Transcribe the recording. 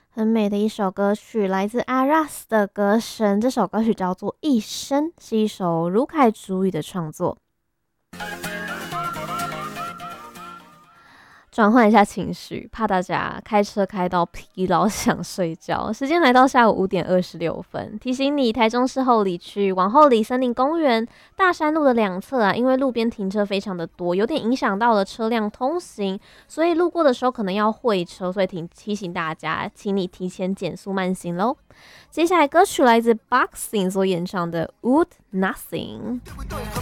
很美的一首歌曲，来自 Aras 的歌声。这首歌曲叫做《一生》，是一首卢凯族语的创作。转换一下情绪，怕大家开车开到疲劳想睡觉。时间来到下午5:26，提醒你，台中市后里区往后里森林公园、大山路的两侧啊，因为路边停车非常的多，有点影响到了车辆通行，所以路过的时候可能要会车，所以提醒大家，请你提前减速慢行咯。接下来歌曲来自 Boxing 所演唱的《Would Nothing》。